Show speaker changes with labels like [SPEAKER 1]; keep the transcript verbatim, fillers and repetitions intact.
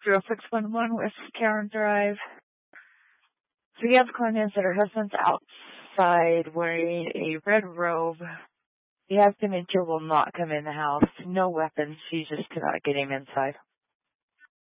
[SPEAKER 1] zero six one one West Karen Drive. So you have calling in that her husband's outside wearing a red robe. He has dementia, will not come in the house. No weapons. She just cannot get him inside.